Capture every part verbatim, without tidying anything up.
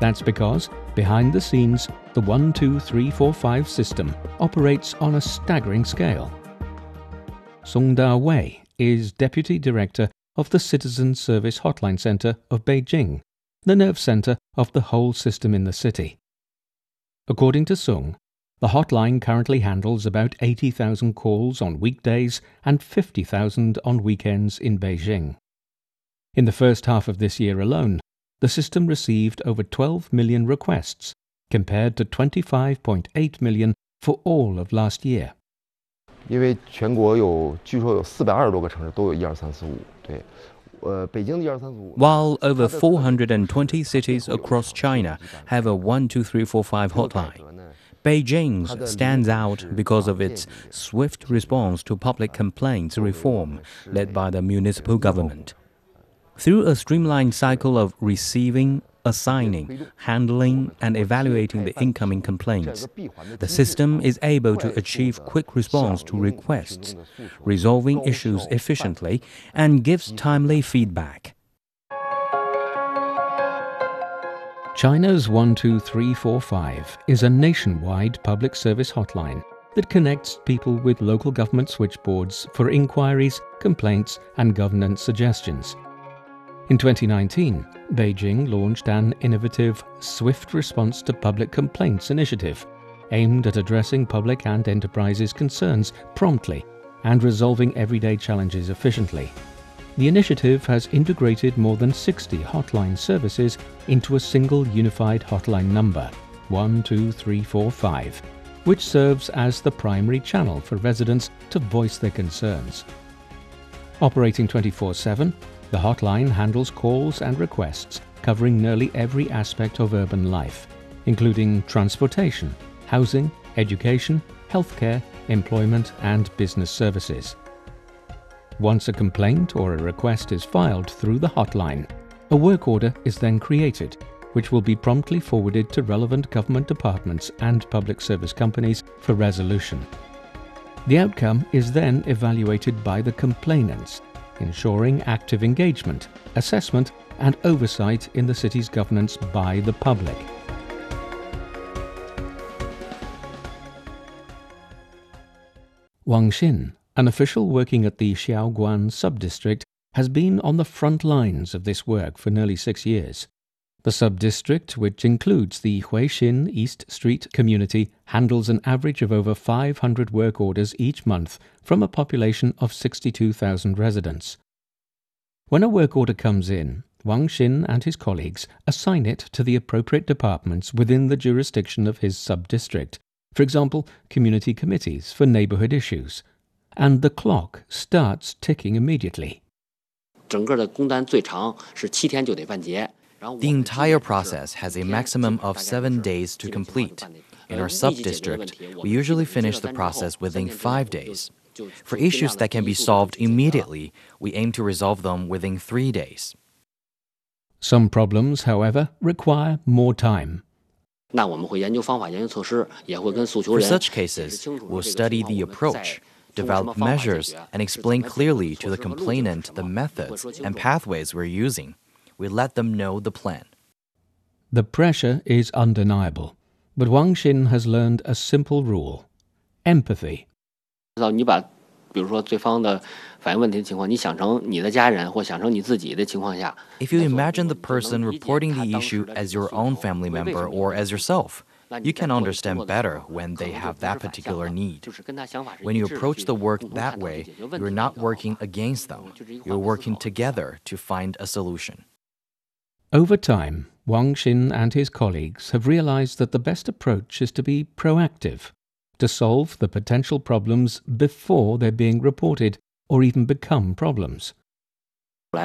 That's because, behind the scenes, the one two three four five system operates on a staggering scale. Song Da-wei is Deputy Director of the Citizen Service Hotline Center of Beijing, the nerve center of the whole system in the city. According to Sung, the hotline currently handles about eighty thousand calls on weekdays and fifty thousand on weekends in Beijing. In the first half of this year alone, the system received over twelve million requests, compared to twenty-five point eight million for all of last year. 因为全国有据说有四百二十多个城市都有一二三四五，对，呃，北京的一二三四五。 While over four hundred twenty cities across China have a one two three four five hotline, Beijing's stands out because of its swift response to public complaints reform led by the municipal government. Through a streamlined cycle of receiving, assigning, handling, and evaluating the incoming complaints, the system is able to achieve quick response to requests, resolving issues efficiently, and gives timely feedback. China's one two three four five is a nationwide public service hotline that connects people with local government switchboards for inquiries, complaints, and governance suggestions. In twenty nineteen, Beijing launched an innovative Swift Response to Public Complaints initiative aimed at addressing public and enterprises' concerns promptly and resolving everyday challenges efficiently. The initiative has integrated more than sixty hotline services into a single unified hotline number, one two three four five, which serves as the primary channel for residents to voice their concerns. Operating twenty-four seven, the hotline handles calls and requests covering nearly every aspect of urban life, including transportation, housing, education, healthcare, employment, and business services. Once a complaint or a request is filed through the hotline, a work order is then created, which will be promptly forwarded to relevant government departments and public service companies for resolution. The outcome is then evaluated by the complainants, ensuring active engagement, assessment, and oversight in the city's governance by the public. Wang Xin, an official working at the Xiaoguan sub-district, has been on the front lines of this work for nearly six years. The sub-district, which includes the Huixin East Street community, handles an average of over five hundred work orders each month from a population of sixty-two thousand residents. When a work order comes in, Wang Xin and his colleagues assign it to the appropriate departments within the jurisdiction of his sub-district, for example, community committees for neighborhood issues. And the clock starts ticking immediately. The entire process has a maximum of seven days to complete. In our sub-district, we usually finish the process within five days. For issues that can be solved immediately, we aim to resolve them within three days. Some problems, however, require more time. For such cases, we'll study the approach, develop measures, and explain clearly to the complainant the methods and pathways we're using. We let them know the plan. The pressure is undeniable, but Wang Xin has learned a simple rule: empathy. If you imagine the person reporting the issue as your own family member or as yourself, you can understand better when they have that particular need. When you approach the work that way, you're not working against them. You're working together to find a solution. Over time, Wang Xin and his colleagues have realized that the best approach is to be proactive, to solve the potential problems before they're being reported or even become problems. We've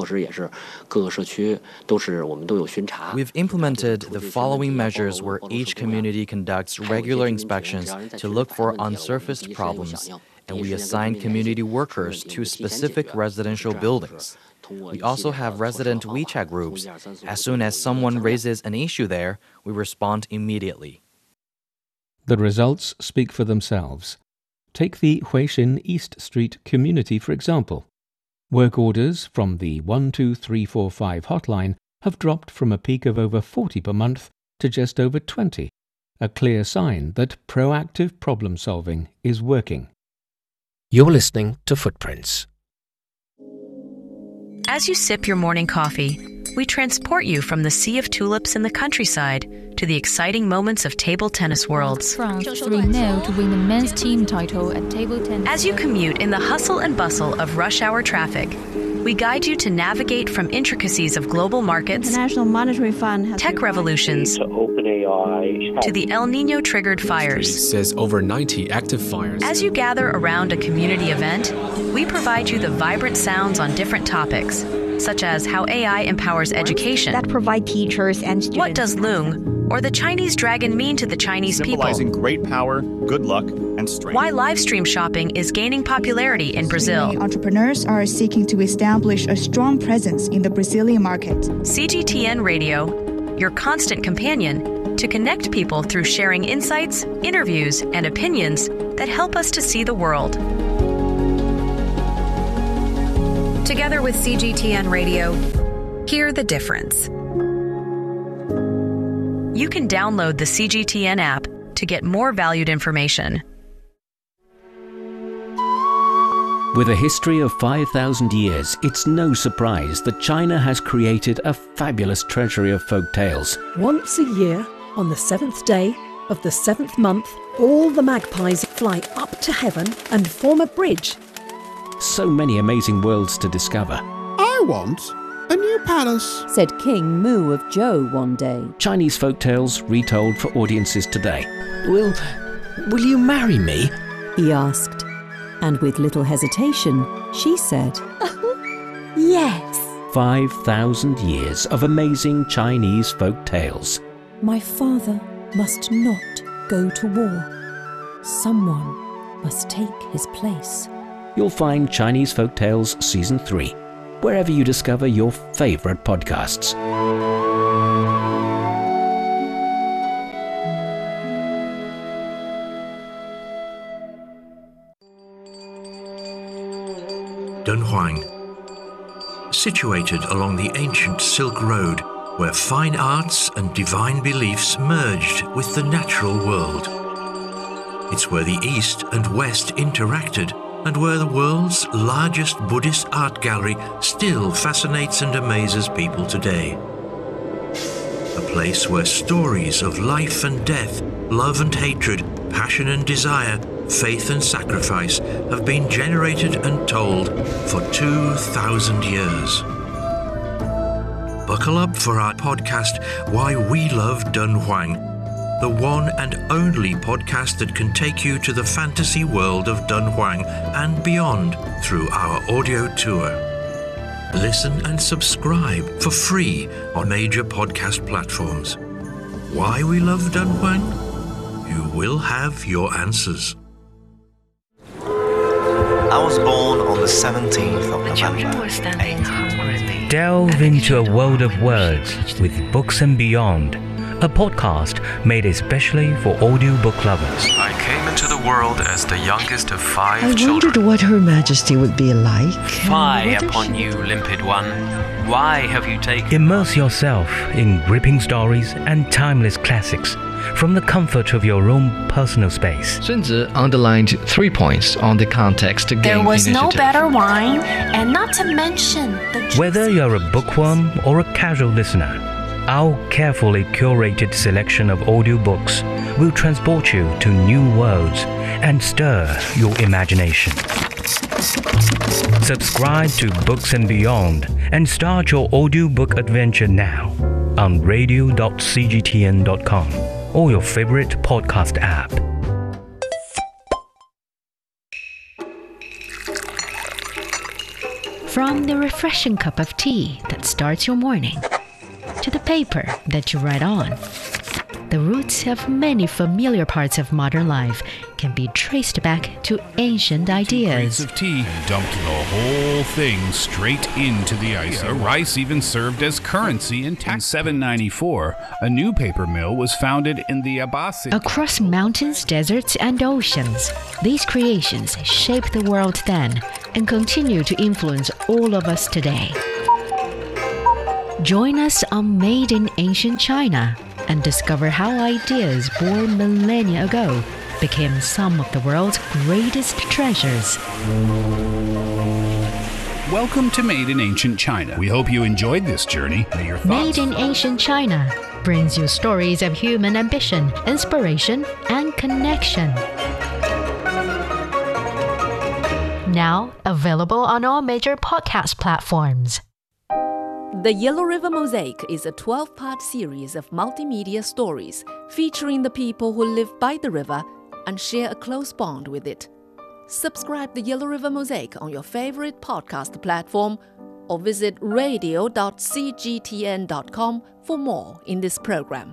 implemented the following measures where each community conducts regular inspections to look for unsurfaced problems, and we assign community workers to specific residential buildings. We also have resident WeChat groups. As soon as someone raises an issue there, we respond immediately. The results speak for themselves. Take the Huixin East Street community, for example. Work orders from the one two three four five hotline have dropped from a peak of over forty per month to just over twenty, a clear sign that proactive problem solving is working. You're listening to Footprints. As you sip your morning coffee, we transport you from the sea of tulips in the countryside to the exciting moments of table tennis worlds. France three nil to win the men's team title at table tennis. As you commute in the hustle and bustle of rush hour traffic, we guide you to navigate from intricacies of global markets, International Monetary Fund has tech revolutions, to OpenAI, to the El Niño-triggered fires. Says over ninety active fires. As you gather around a community event, we provide you the vibrant sounds on different topics, such as how A I empowers education, that provide teachers and students. What does Loong or the Chinese dragon mean to the Chinese people? Symbolizing great power, good luck, and strength. Why live stream shopping is gaining popularity in Brazil. Many entrepreneurs are seeking to establish a strong presence in the Brazilian market. C G T N Radio, your constant companion to connect people through sharing insights, interviews, and opinions that help us to see the world. Together with C G T N Radio, hear the difference. You can download the C G T N app to get more valued information. With a history of five thousand years, it's no surprise that China has created a fabulous treasury of folk tales. Once a year, on the seventh day of the seventh month, all the magpies fly up to heaven and form a bridge. So many amazing worlds to discover. I want a new palace, said King Mu of Zhou one day. Chinese folk tales retold for audiences today. Will, will you marry me? He asked. And with little hesitation, she said, yes. Five thousand years of amazing Chinese folk tales. My father must not go to war. Someone must take his place. You'll find Chinese Folk Tales Season three, wherever you discover your favorite podcasts. Dunhuang, situated along the ancient Silk Road, where fine arts and divine beliefs merged with the natural world. It's where the East and West interacted, and where the world's largest Buddhist art gallery still fascinates and amazes people today. A place where stories of life and death, love and hatred, passion and desire, faith and sacrifice have been generated and told for two thousand years. Buckle up for our podcast, Why We Love Dunhuang, the one and only podcast that can take you to the fantasy world of Dunhuang and beyond through our audio tour. Listen and subscribe for free on major podcast platforms. Why we love Dunhuang? You will have your answers. I was born on the seventeenth of November. Delve into a world of words with Books and Beyond, a podcast made especially for audiobook lovers. I came into the world as the youngest of five I children. wondered what Her Majesty would be like. Fie upon you, limpid one. Why have you taken... Immerse yourself in gripping stories and timeless classics from the comfort of your own personal space. Sun Tzu underlined three points on the context to gain There was initiative. no better wine, and not to mention the... Whether you're a bookworm or a casual listener, our carefully curated selection of audiobooks will transport you to new worlds and stir your imagination. Subscribe to Books and Beyond and start your audiobook adventure now on radio dot c g t n dot com or your favorite podcast app. From the refreshing cup of tea that starts your morning to the paper that you write on, the roots of many familiar parts of modern life can be traced back to ancient ideas. Two crates of tea dumped the whole thing straight into the ice. Yeah, rice even served as currency in, in seven ninety-four. A new paper mill was founded in the Abbasid. Across mountains, deserts, and oceans, these creations shaped the world then and continue to influence all of us today. Join us on Made in Ancient China and discover how ideas born millennia ago became some of the world's greatest treasures. Welcome to Made in Ancient China. We hope you enjoyed this journey. May your thoughts Made in Ancient China brings you stories of human ambition, inspiration, and connection. Now available on all major podcast platforms. The Yellow River Mosaic is a twelve-part series of multimedia stories featuring the people who live by the river and share a close bond with it. Subscribe the Yellow River Mosaic on your favorite podcast platform or visit radio dot c g t n dot com for more in this program.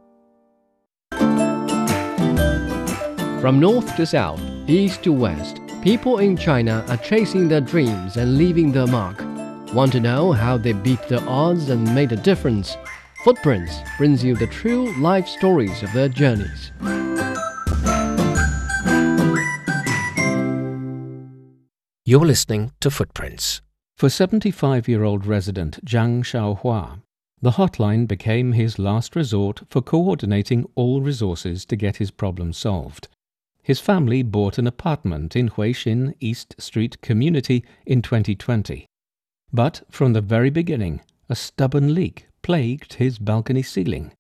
From north to south, east to west, people in China are chasing their dreams and leaving their mark. Want to know how they beat the odds and made a difference? Footprints brings you the true life stories of their journeys. You're listening to Footprints. For seventy-five-year-old resident Zhang Xiaohua, the hotline became his last resort for coordinating all resources to get his problem solved. His family bought an apartment in Huixin East Street community in twenty twenty. But from the very beginning, a stubborn leak plagued his balcony ceiling.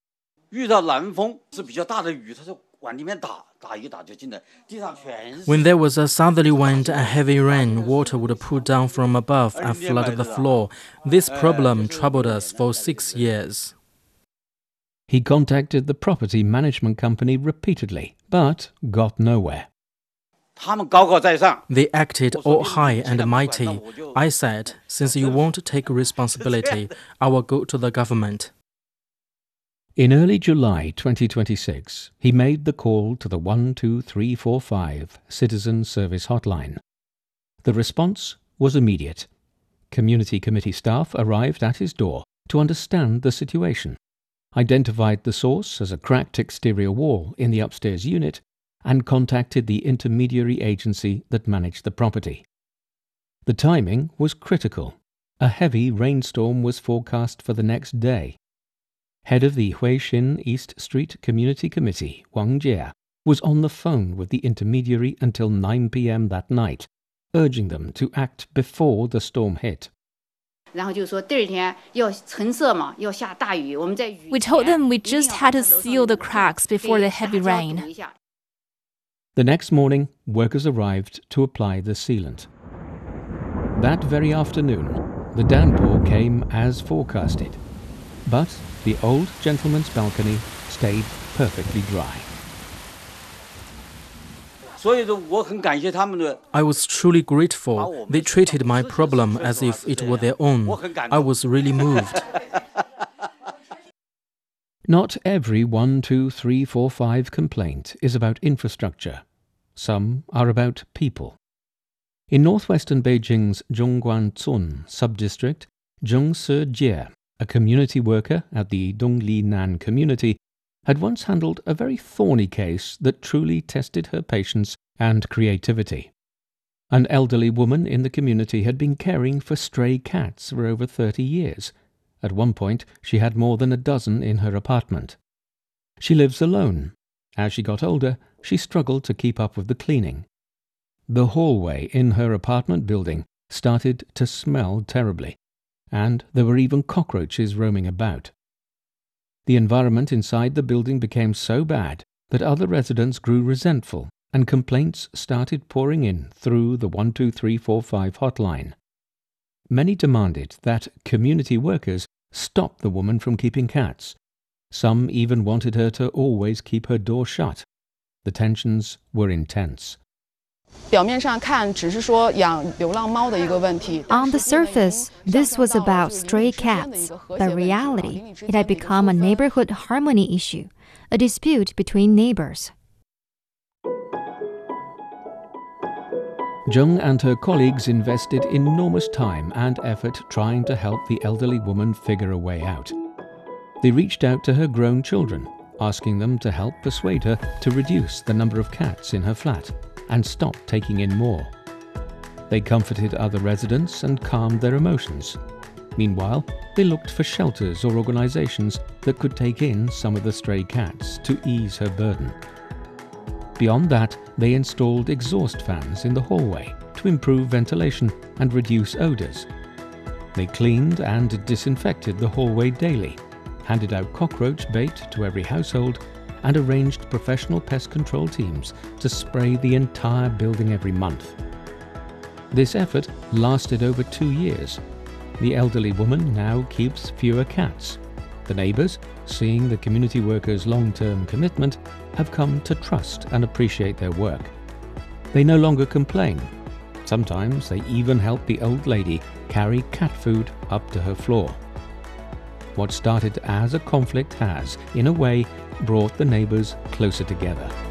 When there was a southerly wind and heavy rain, water would pour down from above and flood the floor. This problem troubled us for six years. He contacted the property management company repeatedly, but got nowhere. They acted all high and mighty. I said, since you won't take responsibility, I will go to the government. In early July twenty twenty-six, he made the call to the one two three four five Citizen Service Hotline. The response was immediate. Community committee staff arrived at his door to understand the situation, identified the source as a cracked exterior wall in the upstairs unit, and contacted the intermediary agency that managed the property. The timing was critical. A heavy rainstorm was forecast for the next day. Head of the Huixin East Street Community Committee, Wang Jie, was on the phone with the intermediary until nine p.m. that night, urging them to act before the storm hit. We told them we just had to seal the cracks before the heavy rain. The next morning, workers arrived to apply the sealant. That very afternoon, the downpour came as forecasted, but the old gentleman's balcony stayed perfectly dry. I was truly grateful. They treated my problem as if it were their own. I was really moved. Not every one two three four five complaint is about infrastructure. Some are about people. In northwestern Beijing's Zhongguancun sub-district, Zheng Sejie, a community worker at the Donglinan community, had once handled a very thorny case that truly tested her patience and creativity. An elderly woman in the community had been caring for stray cats for over thirty years. At one point, she had more than a dozen in her apartment. She lives alone. As she got older, she struggled to keep up with the cleaning. The hallway in her apartment building started to smell terribly, and there were even cockroaches roaming about. The environment inside the building became so bad that other residents grew resentful, and complaints started pouring in through the one two three four five hotline. Many demanded that community workers stop the woman from keeping cats. Some even wanted her to always keep her door shut. The tensions were intense. On the surface, this was about stray cats, but reality, it had become a neighborhood harmony issue, a dispute between neighbors. Zheng and her colleagues invested enormous time and effort trying to help the elderly woman figure a way out. They reached out to her grown children, asking them to help persuade her to reduce the number of cats in her flat and stop taking in more. They comforted other residents and calmed their emotions. Meanwhile, they looked for shelters or organizations that could take in some of the stray cats to ease her burden. Beyond that, they installed exhaust fans in the hallway to improve ventilation and reduce odors. They cleaned and disinfected the hallway daily, handed out cockroach bait to every household, and arranged professional pest control teams to spray the entire building every month. This effort lasted over two years. The elderly woman now keeps fewer cats. The neighbors, seeing the community workers' long-term commitment, have come to trust and appreciate their work. They no longer complain. Sometimes they even help the old lady carry cat food up to her floor. What started as a conflict has, in a way, brought the neighbors closer together.